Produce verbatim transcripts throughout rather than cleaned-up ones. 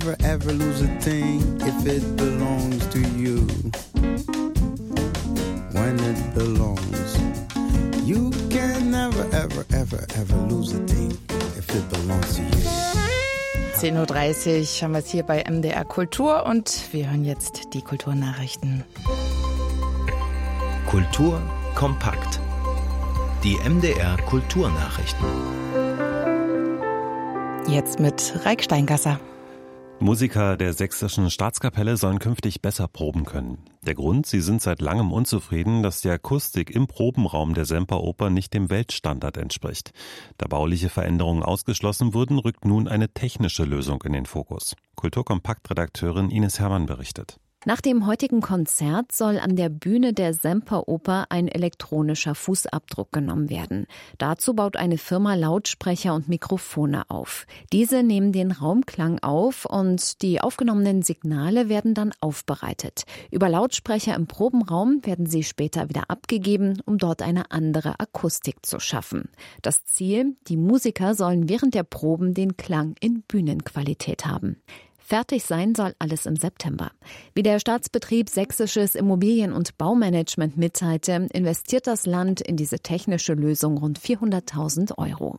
Never ever lose a thing if it belongs to you. When it belongs, you can never ever ever ever lose a thing if it belongs to you. zehn Uhr dreißig haben wir es hier bei M D R Kultur und wir hören jetzt die Kulturnachrichten. Kultur kompakt. Die M D R Kulturnachrichten. Jetzt mit Raik Steingasser. Musiker der Sächsischen Staatskapelle sollen künftig besser proben können. Der Grund, sie sind seit langem unzufrieden, dass die Akustik im Probenraum der Semperoper nicht dem Weltstandard entspricht. Da bauliche Veränderungen ausgeschlossen wurden, rückt nun eine technische Lösung in den Fokus. Kulturkompakt-Redakteurin Ines Herrmann berichtet. Nach dem heutigen Konzert soll an der Bühne der Semperoper ein elektronischer Fußabdruck genommen werden. Dazu baut eine Firma Lautsprecher und Mikrofone auf. Diese nehmen den Raumklang auf und die aufgenommenen Signale werden dann aufbereitet. Über Lautsprecher im Probenraum werden sie später wieder abgegeben, um dort eine andere Akustik zu schaffen. Das Ziel: Die Musiker sollen während der Proben den Klang in Bühnenqualität haben. Fertig sein soll alles im September. Wie der Staatsbetrieb Sächsisches Immobilien- und Baumanagement mitteilte, investiert das Land in diese technische Lösung rund vierhunderttausend Euro.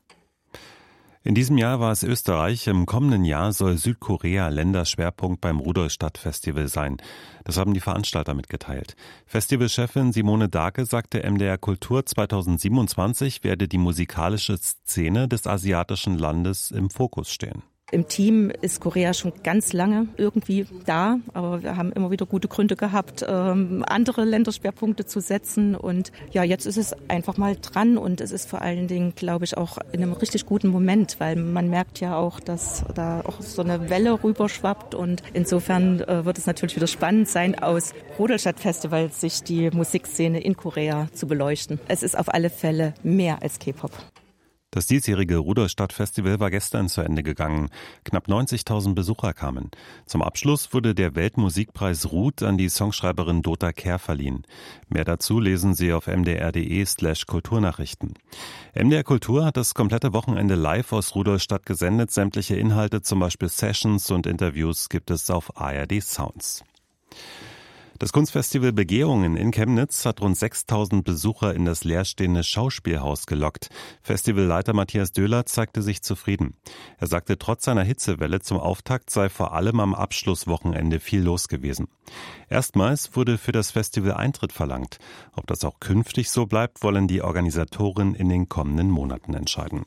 In diesem Jahr war es Österreich, im kommenden Jahr soll Südkorea Länderschwerpunkt beim Rudolstadt-Festival sein. Das haben die Veranstalter mitgeteilt. Festivalchefin Simone Dake sagte M D R Kultur, zweitausendsiebenundzwanzig werde die musikalische Szene des asiatischen Landes im Fokus stehen. Im Team ist Korea schon ganz lange irgendwie da, aber wir haben immer wieder gute Gründe gehabt, ähm, andere Länderschwerpunkte zu setzen. Und ja, jetzt ist es einfach mal dran und es ist vor allen Dingen, glaube ich, auch in einem richtig guten Moment, weil man merkt ja auch, dass da auch so eine Welle rüberschwappt und insofern äh, wird es natürlich wieder spannend sein, aus Rudolstadt-Festival sich die Musikszene in Korea zu beleuchten. Es ist auf alle Fälle mehr als K-Pop. Das diesjährige Rudolstadt-Festival war gestern zu Ende gegangen. Knapp neunzigtausend Besucher kamen. Zum Abschluss wurde der Weltmusikpreis Ruth an die Songschreiberin Dota Kehr verliehen. Mehr dazu lesen Sie auf mdr.de slash Kulturnachrichten. M D R Kultur hat das komplette Wochenende live aus Rudolstadt gesendet. Sämtliche Inhalte, zum Beispiel Sessions und Interviews, gibt es auf A R D Sounds. Das Kunstfestival Begehungen in Chemnitz hat rund sechstausend Besucher in das leerstehende Schauspielhaus gelockt. Festivalleiter Matthias Döhler zeigte sich zufrieden. Er sagte, trotz seiner Hitzewelle zum Auftakt sei vor allem am Abschlusswochenende viel los gewesen. Erstmals wurde für das Festival Eintritt verlangt. Ob das auch künftig so bleibt, wollen die Organisatoren in den kommenden Monaten entscheiden.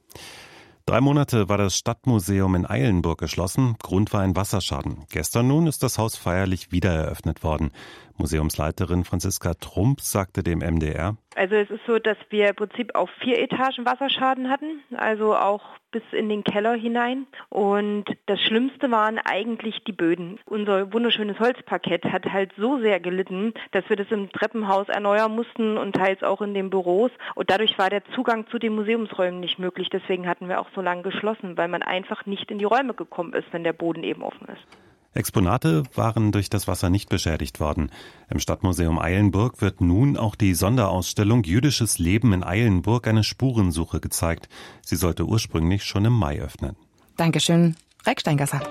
Drei Monate war das Stadtmuseum in Eilenburg geschlossen. Grund war ein Wasserschaden. Gestern nun ist das Haus feierlich wieder eröffnet worden. Museumsleiterin Franziska Trump sagte dem M D R: Also es ist so, dass wir im Prinzip auf vier Etagen Wasserschaden hatten, also auch bis in den Keller hinein. Und das Schlimmste waren eigentlich die Böden. Unser wunderschönes Holzparkett hat halt so sehr gelitten, dass wir das im Treppenhaus erneuern mussten und teils auch in den Büros. Und dadurch war der Zugang zu den Museumsräumen nicht möglich. Deswegen hatten wir auch so lange geschlossen, weil man einfach nicht in die Räume gekommen ist, wenn der Boden eben offen ist. Exponate waren durch das Wasser nicht beschädigt worden. Im Stadtmuseum Eilenburg wird nun auch die Sonderausstellung Jüdisches Leben in Eilenburg, eine Spurensuche, gezeigt. Sie sollte ursprünglich schon im Mai öffnen. Dankeschön, Raik Steingasser.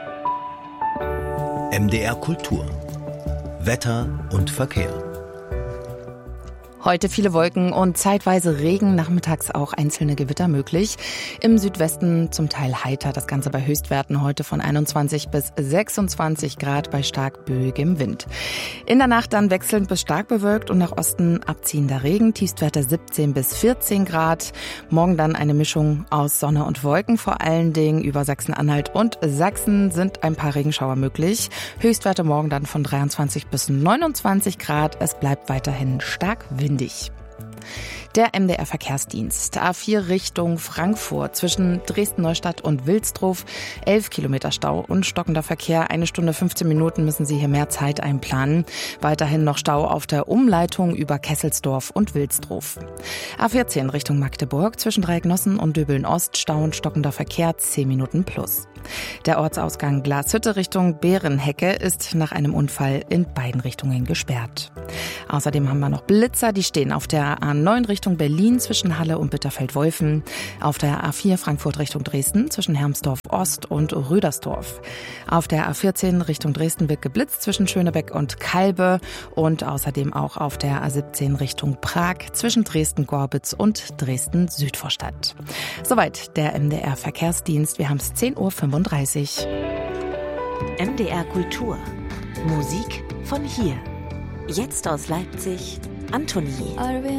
M D R Kultur. Wetter und Verkehr. Heute viele Wolken und zeitweise Regen, nachmittags auch einzelne Gewitter möglich. Im Südwesten zum Teil heiter, das Ganze bei Höchstwerten heute von einundzwanzig bis sechsundzwanzig Grad bei stark böigem Wind. In der Nacht dann wechselnd bis stark bewölkt und nach Osten abziehender Regen, Tiefstwerte siebzehn bis vierzehn Grad. Morgen dann eine Mischung aus Sonne und Wolken, vor allen Dingen über Sachsen-Anhalt und Sachsen sind ein paar Regenschauer möglich. Höchstwerte morgen dann von dreiundzwanzig bis neunundzwanzig Grad. Es bleibt weiterhin stark windig. Der M D R-Verkehrsdienst. A vier Richtung Frankfurt zwischen Dresden-Neustadt und Wilsdruf. elf Kilometer Stau und stockender Verkehr. Eine Stunde fünfzehn Minuten müssen Sie hier mehr Zeit einplanen. Weiterhin noch Stau auf der Umleitung über Kesselsdorf und Wilsdruf. A vierzehn Richtung Magdeburg zwischen Dreiecknossen und Döbeln-Ost. Stau und stockender Verkehr zehn Minuten plus. Der Ortsausgang Glashütte Richtung Bärenhecke ist nach einem Unfall in beiden Richtungen gesperrt. Außerdem haben wir noch Blitzer, die stehen auf der A A neun Richtung Berlin zwischen Halle und Bitterfeld-Wolfen. Auf der A vier Frankfurt Richtung Dresden zwischen Hermsdorf Ost und Rödersdorf. Auf der A vierzehn Richtung Dresden wird geblitzt zwischen Schönebeck und Kalbe und außerdem auch auf der A siebzehn Richtung Prag zwischen Dresden-Gorbitz und Dresden-Südvorstadt. Soweit der M D R-Verkehrsdienst. Wir haben es zehn Uhr fünfunddreißig. M D R Kultur. Musik von hier. Jetzt aus Leipzig, Antonie.